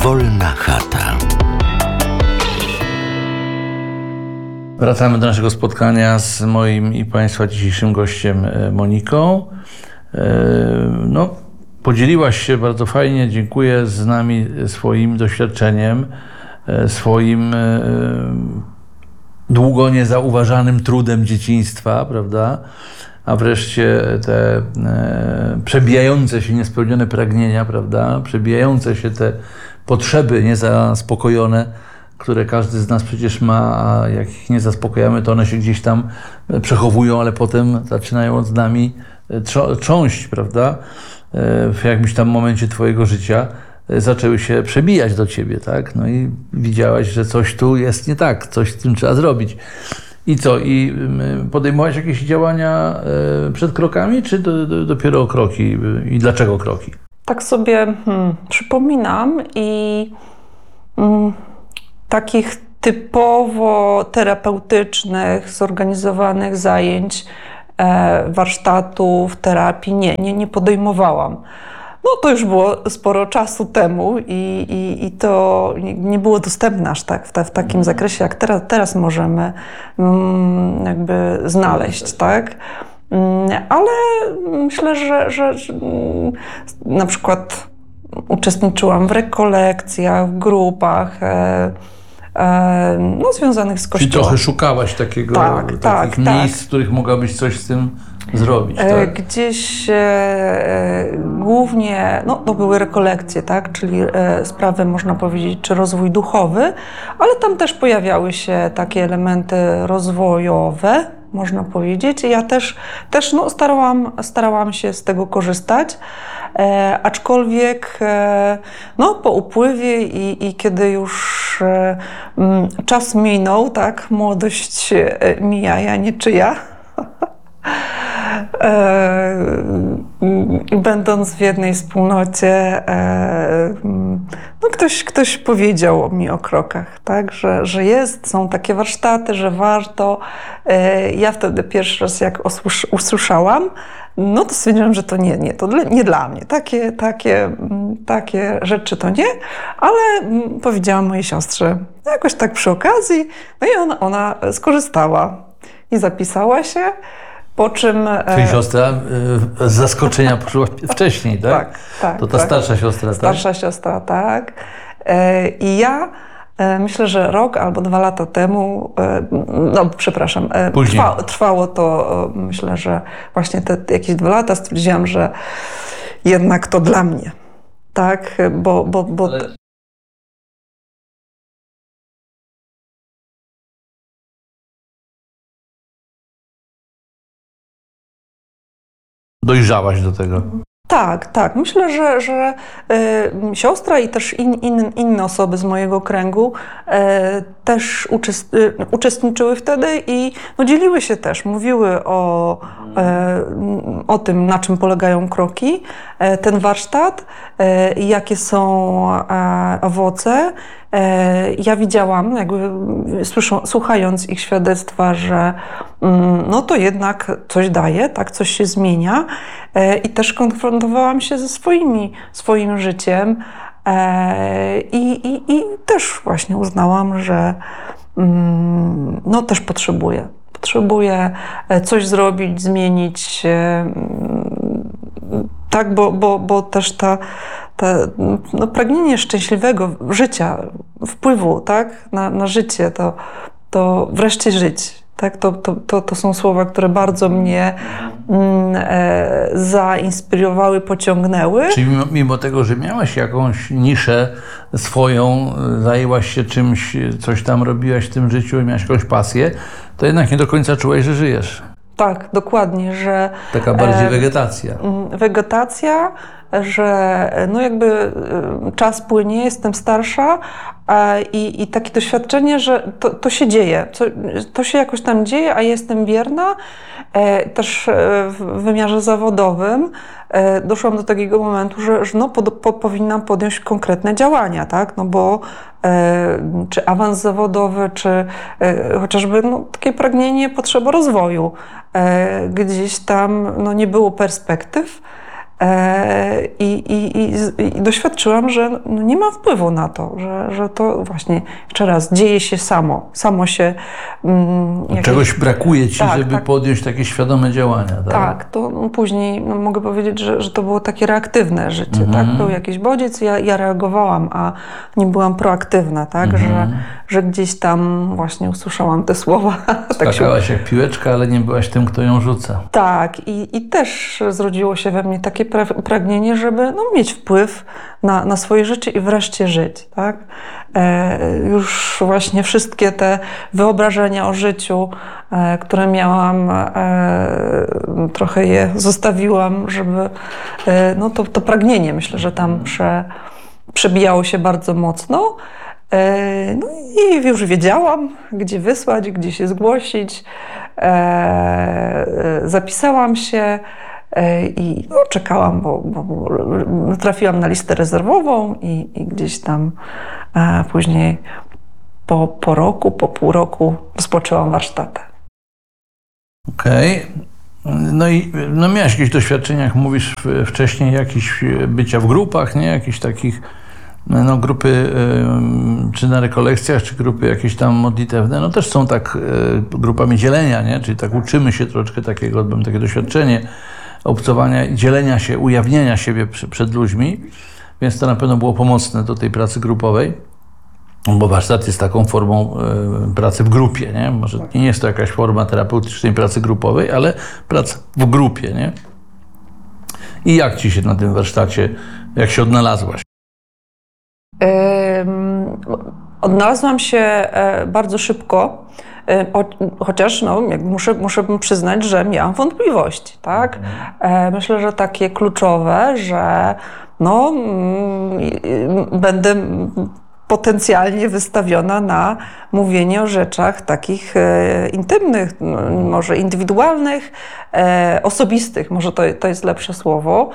Wolna chata. Wracamy do naszego spotkania z moim i Państwa dzisiejszym gościem Moniką. Podzieliłaś się bardzo fajnie, dziękuję, z nami swoim doświadczeniem, swoim długo niezauważanym trudem dzieciństwa, prawda? A wreszcie te przebijające się niespełnione pragnienia, prawda? Przebijające się te potrzeby niezaspokojone, które każdy z nas przecież ma, a jak ich nie zaspokajamy, to one się gdzieś tam przechowują, ale potem zaczynają z nami trząść, prawda? W jakimś tam momencie twojego życia zaczęły się przebijać do ciebie, tak? No i widziałaś, że coś tu jest nie tak, coś z tym trzeba zrobić. I co? I podejmowałaś jakieś działania przed krokami, czy dopiero kroki? I dlaczego kroki? Tak sobie przypominam i takich typowo terapeutycznych, zorganizowanych zajęć, warsztatów, terapii nie podejmowałam. No to już było sporo czasu temu i to nie było dostępne aż tak w takim zakresie, jak teraz możemy jakby znaleźć, tak? Ale myślę, że na przykład uczestniczyłam w rekolekcjach, w grupach związanych z Kościołem. Czyli trochę szukałaś takich miejsc, w których mogłabyś coś z tym zrobić, tak? Gdzieś głównie, to były rekolekcje, tak? Czyli sprawy, można powiedzieć, czy rozwój duchowy, ale tam też pojawiały się takie elementy rozwojowe, można powiedzieć. I ja też starałam się z tego korzystać, aczkolwiek po upływie i kiedy już czas minął, tak? Młodość mija, ja niczyja. Będąc w jednej wspólnocie, ktoś powiedział mi o krokach, tak? Że są takie warsztaty, że warto. Ja wtedy pierwszy raz jak usłyszałam, to stwierdziłam, że to to nie dla mnie. Takie rzeczy to nie, ale powiedziałam mojej siostrze jakoś tak przy okazji, i ona skorzystała i zapisała się. Po czym... Czyli siostra z zaskoczenia poszła wcześniej, tak? Tak. To ta starsza siostra, tak? Starsza siostra, tak. I ja myślę, że rok albo 2 lata temu, później. Trwało to, myślę, że właśnie te jakieś 2 lata stwierdziłam, że jednak to dla mnie, tak? Bo dojrzałaś do tego. Tak. Myślę, że siostra i też inne osoby z mojego kręgu też uczestniczyły wtedy i dzieliły się też, mówiły o tym, na czym polegają kroki, ten warsztat, jakie są owoce. Ja widziałam, jakby słuchając ich świadectwa, że to jednak coś daje, tak, coś się zmienia, i też konfrontowałam się ze swoim życiem i też właśnie uznałam, że też potrzebuję coś zrobić, zmienić, tak, bo też pragnienie szczęśliwego życia, wpływu, tak, na życie, to wreszcie żyć. Tak, to są słowa, które bardzo mnie zainspirowały, pociągnęły. Czyli mimo tego, że miałaś jakąś niszę swoją, zajęłaś się czymś, coś tam robiłaś w tym życiu i miałaś jakąś pasję, to jednak nie do końca czułaś, że żyjesz. Tak, dokładnie, że... Taka bardziej wegetacja. Wegetacja, że jakby czas płynie, jestem starsza i takie doświadczenie, że to się dzieje, to się jakoś tam dzieje, a jestem bierna. Też w wymiarze zawodowym doszłam do takiego momentu, że powinnam podjąć konkretne działania, tak? Bo czy awans zawodowy, czy chociażby takie pragnienie, potrzeba rozwoju. Gdzieś tam nie było perspektyw. I doświadczyłam, że no nie mam wpływu na to, że to właśnie, jeszcze raz, dzieje się samo się... Czegoś brakuje ci, tak, żeby tak. podjąć takie świadome działania. Tak, Tak, to później mogę powiedzieć, że to było takie reaktywne życie, tak? Był jakiś bodziec, ja reagowałam, a nie byłam proaktywna, tak? Że gdzieś tam właśnie usłyszałam te słowa. Skakałaś jak piłeczka, ale nie byłaś tym, kto ją rzuca. Tak, i też zrodziło się we mnie takie pragnienie, żeby mieć wpływ na swoje życie i wreszcie żyć, tak? Już właśnie wszystkie te wyobrażenia o życiu, które miałam, trochę je zostawiłam, żeby to pragnienie, myślę, że tam przebijało się bardzo mocno. No i już wiedziałam, gdzie wysłać, gdzie się zgłosić. Zapisałam się i czekałam, bo trafiłam na listę rezerwową i gdzieś tam później po roku, po pół roku rozpoczęłam warsztaty. Okej. No i miałeś jakieś doświadczenia, jak mówisz wcześniej, jakieś bycia w grupach, nie? Jakieś takich grupy, czy na rekolekcjach, czy grupy jakieś tam modlitewne, też są tak grupami dzielenia, nie? Czyli tak uczymy się troszeczkę takiego, odbyłem takie doświadczenie obcowania i dzielenia się, ujawnienia siebie przed ludźmi, więc to na pewno było pomocne do tej pracy grupowej, bo warsztat jest taką formą pracy w grupie, nie? Może nie jest to jakaś forma terapeutycznej pracy grupowej, ale praca w grupie, nie? I jak ci się na tym warsztacie, jak się odnalazłaś? Odnalazłam się bardzo szybko, chociaż jakby muszę przyznać, że miałam wątpliwości, tak? Myślę, że takie kluczowe, że będę potencjalnie wystawiona na mówienie o rzeczach takich intymnych, może indywidualnych, osobistych, może to jest lepsze słowo,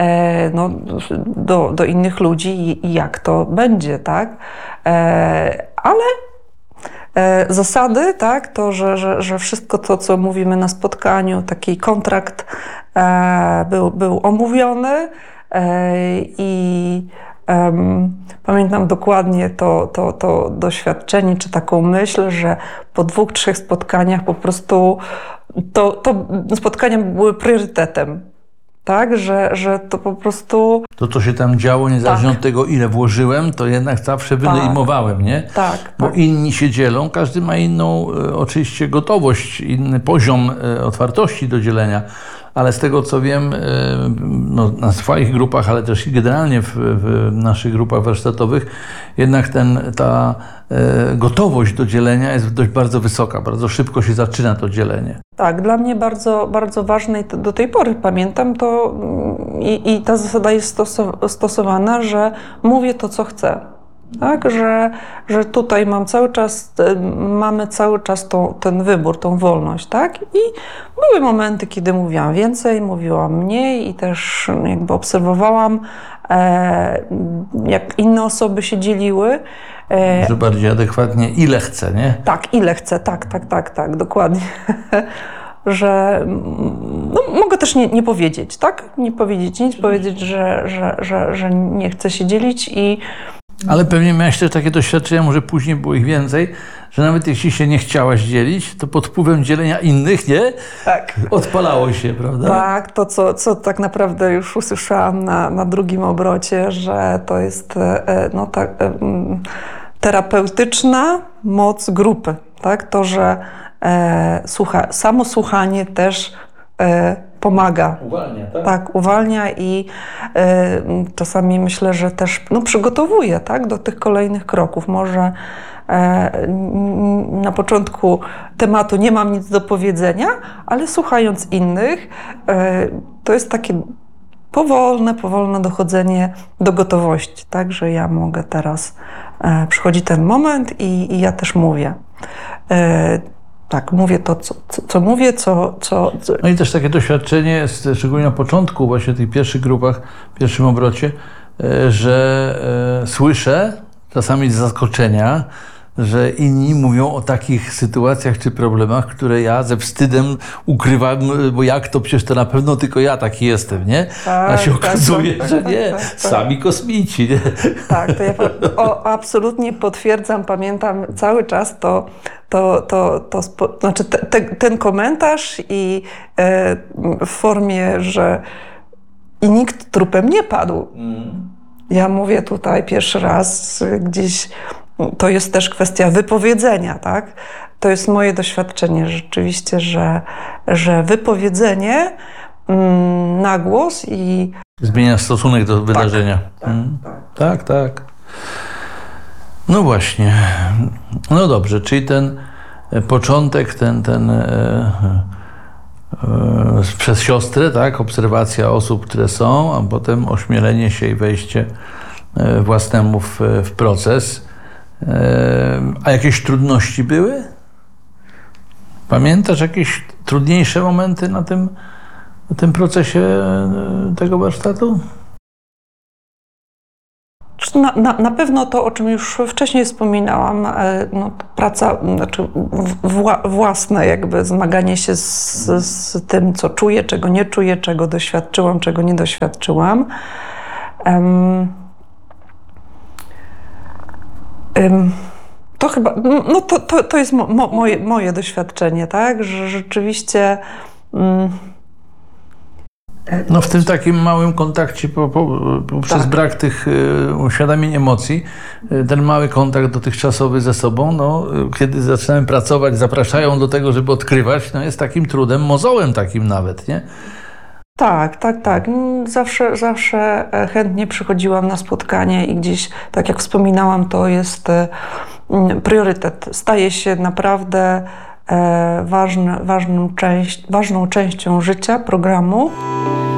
do innych ludzi i jak to będzie, tak? Ale zasady, tak, to, że wszystko to, co mówimy na spotkaniu, taki kontrakt był omówiony i pamiętam dokładnie to doświadczenie, czy taką myśl, że po 2-3 spotkaniach po prostu to spotkania były priorytetem. Tak, że to po prostu... To, co się tam działo, niezależnie od tego, ile włożyłem, to jednak zawsze wyejmowałem, nie? Tak. Bo inni się dzielą, każdy ma inną oczywiście gotowość, inny poziom otwartości do dzielenia, ale z tego, co wiem, na swoich grupach, ale też i generalnie w naszych grupach warsztatowych, jednak ta gotowość do dzielenia jest dość bardzo wysoka, bardzo szybko się zaczyna to dzielenie. Tak, dla mnie bardzo, bardzo ważne i do tej pory pamiętam to i ta zasada jest stosowana, że mówię to, co chcę. Tak, że tutaj mamy cały czas ten wybór, tą wolność, tak? I były momenty, kiedy mówiłam więcej, mówiłam mniej i też jakby obserwowałam, jak inne osoby się dzieliły. Może bardziej adekwatnie, ile chcę, nie? Tak, ile chcę, tak, dokładnie. Że mogę też nie powiedzieć, tak? Nie powiedzieć nic, powiedzieć, że nie chcę się dzielić Ale pewnie miałeś też takie doświadczenia, może później było ich więcej, że nawet jeśli się nie chciałaś dzielić, to pod wpływem dzielenia innych, nie? Tak. Odpalało się, prawda? Tak, to co tak naprawdę już usłyszałam na drugim obrocie, że to jest terapeutyczna moc grupy, tak? To, że samo słuchanie też pomaga. Uwalnia, tak? Tak, uwalnia i czasami myślę, że też przygotowuje, tak, do tych kolejnych kroków. Może na początku tematu nie mam nic do powiedzenia, ale słuchając innych, to jest takie powolne dochodzenie do gotowości, tak, że ja mogę teraz, przychodzi ten moment i ja też mówię. Tak, mówię to, co mówię, co... No i też takie doświadczenie jest, szczególnie na początku, właśnie w tych pierwszych grupach, w pierwszym obrocie, że słyszę czasami z zaskoczenia, że inni mówią o takich sytuacjach czy problemach, które ja ze wstydem ukrywam, bo jak to, przecież to na pewno tylko ja taki jestem, nie? A się okazuje, że nie, sami kosmici, nie? Tak, to ja absolutnie potwierdzam, pamiętam cały czas znaczy ten komentarz i w formie, że i nikt trupem nie padł. Ja mówię tutaj pierwszy raz gdzieś, to jest też kwestia wypowiedzenia, tak? To jest moje doświadczenie rzeczywiście, że wypowiedzenie na głos i... Zmienia stosunek do wydarzenia. Tak. No właśnie. No dobrze, czyli ten początek, przez siostrę, tak? Obserwacja osób, które są, a potem ośmielenie się i wejście własnemu w proces. A jakieś trudności były? Pamiętasz jakieś trudniejsze momenty na tym procesie tego warsztatu? Na pewno to, o czym już wcześniej wspominałam, no, praca, znaczy własne jakby zmaganie się z tym, co czuję, czego nie czuję, czego doświadczyłam, czego nie doświadczyłam. To chyba, no to jest moje doświadczenie, tak, że rzeczywiście... No w tym takim małym kontakcie, przez brak tych uświadomień emocji, ten mały kontakt dotychczasowy ze sobą, no, kiedy zaczynamy pracować, zapraszają do tego, żeby odkrywać, no jest takim trudem, mozołem takim nawet, nie? Tak. Zawsze chętnie przychodziłam na spotkanie i gdzieś, tak jak wspominałam, to jest priorytet. Staje się naprawdę ważną częścią życia, programu.